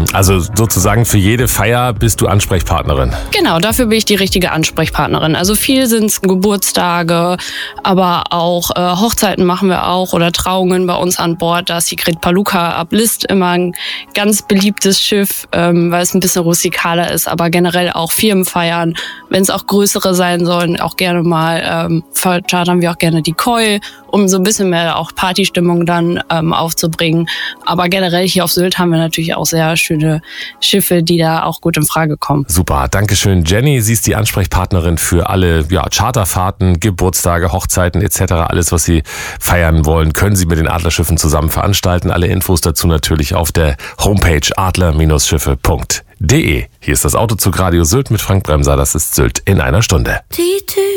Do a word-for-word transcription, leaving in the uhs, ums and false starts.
Also sozusagen für jede Feier bist du Ansprechpartnerin. Genau, dafür bin ich die richtige Ansprechpartnerin. Also viel sind es Geburtstage, aber auch äh, Hochzeiten machen wir auch oder Trauungen bei uns an Bord. Da ist die Grit Palooka ab List immer ein ganz beliebtes Schiff, ähm, weil es ein bisschen rustikaler ist, aber generell auch Firmenfeiern. Wenn es auch größere sein sollen, auch gerne mal ähm, verchartern wir auch gerne die Koi, um so ein bisschen mehr auch Partystimmung dann ähm, aufzubringen. Aber generell hier auf Sylt haben wir natürlich auch sehr schöne Schiffe, die da auch gut in Frage kommen. Super, Dankeschön, Jenny. Sie ist die Ansprechpartnerin für alle ja, Charterfahrten, Geburtstage, Hochzeiten et cetera. Alles, was Sie feiern wollen, können Sie mit den Adlerschiffen zusammen veranstalten. Alle Infos dazu natürlich auf der Homepage adler Schiffe punkt de. Hier ist das Autozug Radio Sylt mit Frank Bremser. Das ist Sylt in einer Stunde.